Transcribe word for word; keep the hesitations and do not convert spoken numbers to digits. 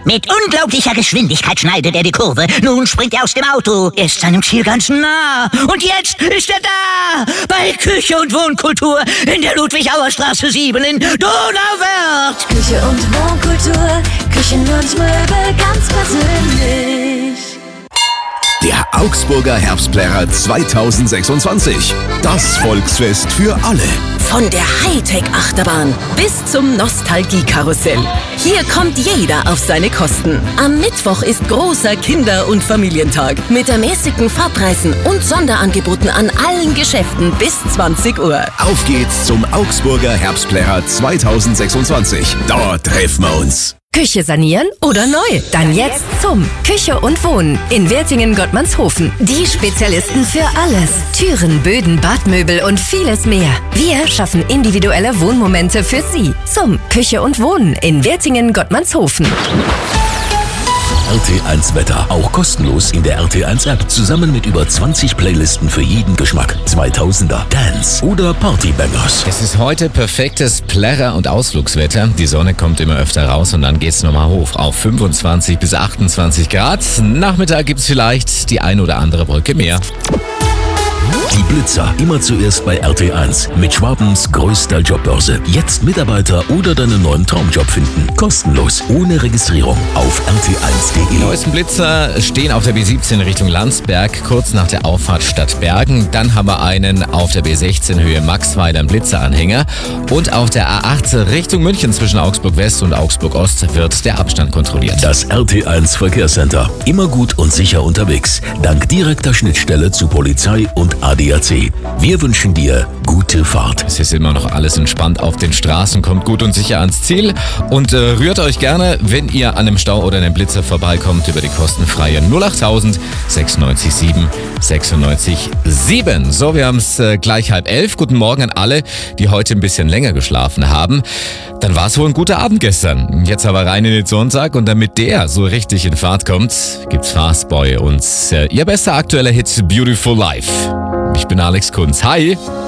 Mit unglaublicher Geschwindigkeit schneidet er die Kurve. Nun springt er aus dem Auto. Er ist seinem Ziel ganz nah. Und jetzt ist er da. Bei Küche und Wohnkultur in der Ludwig-Auer-Straße sieben in Donauwörth. Küche und Wohnkultur, Küchen und Möbel ganz persönlich. Der Augsburger Herbstplärrer zweitausendsechsundzwanzig. Das Volksfest für alle. Von der Hightech-Achterbahn bis zum Nostalgie-Karussell. Hier kommt jeder auf seine Kosten. Am Mittwoch ist großer Kinder- und Familientag mit ermäßigten Fahrpreisen und Sonderangeboten an allen Geschäften bis zwanzig Uhr. Auf geht's zum Augsburger Herbstplärrer zweitausendsechsundzwanzig. Dort treffen wir uns. Küche sanieren oder neu? Dann jetzt zum Küche und Wohnen in Wertingen-Gottmannshofen. Die Spezialisten für alles. Türen, Böden, Badmöbel und vieles mehr. Wir schaffen individuelle Wohnmomente für Sie. Zum Küche und Wohnen in Wertingen-Gottmannshofen. R T eins Wetter, auch kostenlos in der R T eins App, zusammen mit über zwanzig Playlisten für jeden Geschmack. zweitausender, Dance oder Partybangers. Es ist heute perfektes Plärrer- und Ausflugswetter. Die Sonne kommt immer öfter raus und dann geht's nochmal hoch auf fünfundzwanzig bis achtundzwanzig Grad. Nachmittag gibt's vielleicht die ein oder andere Brücke mehr. Die Blitzer, immer zuerst bei R T eins. Mit Schwabens größter Jobbörse. Jetzt Mitarbeiter oder deinen neuen Traumjob finden. Kostenlos, ohne Registrierung auf r t eins punkt Die d e. neuesten Blitzer stehen auf der B siebzehn Richtung Landsberg, kurz nach der Auffahrt Stadtbergen. Dann haben wir einen auf der B sechzehn Höhe Maxweiler, einen Blitzeranhänger. Und auf der A acht Richtung München zwischen Augsburg West und Augsburg Ost wird der Abstand kontrolliert. Das R T eins Verkehrscenter. Immer gut und sicher unterwegs. Dank direkter Schnittstelle zu Polizei und A D A C. Wir wünschen dir gute Fahrt. Es ist immer noch alles entspannt auf den Straßen, kommt gut und sicher ans Ziel und äh, rührt euch gerne, wenn ihr an einem Stau oder einem Blitzer vorbeikommt, über die kostenfreie null achttausend sechsundneunzig sieben sechsundneunzig sieben. So, wir haben es äh, gleich halb elf. Guten Morgen an alle, die heute ein bisschen länger geschlafen haben. Dann war es wohl ein guter Abend gestern. Jetzt aber rein in den Sonntag und damit der so richtig in Fahrt kommt, gibt's Fastboy und äh, ihr bester aktueller Hit Beautiful Life. Ich bin Alex Kunz. Hi!